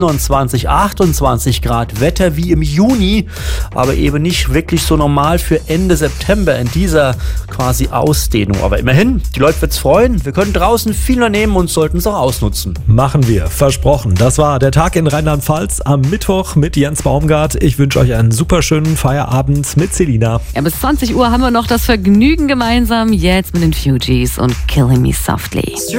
27, 28 Grad Wetter wie im Juni, aber eben nicht wirklich so normal für Ende September in dieser quasi Ausdehnung. Aber immerhin, die Leute wird's freuen. Wir können draußen viel unternehmen und sollten es auch ausnutzen. Machen wir, versprochen. Das war der Tag in Rheinland-Pfalz am Mittwoch mit Jens Baumgart. Ich wünsche euch einen super schönen Feierabend mit Selina. Ja, bis 20 Uhr haben wir noch das Vergnügen gemeinsam. Jetzt mit den Fugees und Killing Me Softly.